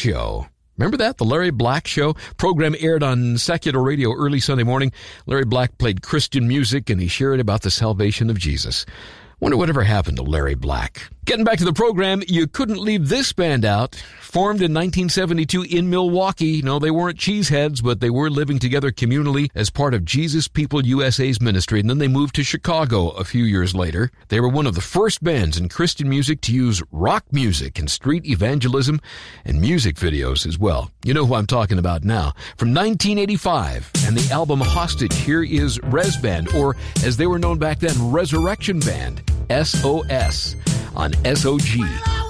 Show. Remember that? The Larry Black Show? Program aired on secular radio early Sunday morning. Larry Black played Christian music and he shared about the salvation of Jesus. Wonder whatever happened to Larry Black. Getting back to the program, you couldn't leave this band out. Formed in 1972 in Milwaukee. No, they weren't cheeseheads, but they were living together communally as part of Jesus People USA's ministry, and then they moved to Chicago a few years later. They were one of the first bands in Christian music to use rock music in street evangelism and music videos as well. You know who I'm talking about now. From 1985 and the album Hostage, here is Res Band, or as they were known back then, Resurrection Band, SOS, on SOG.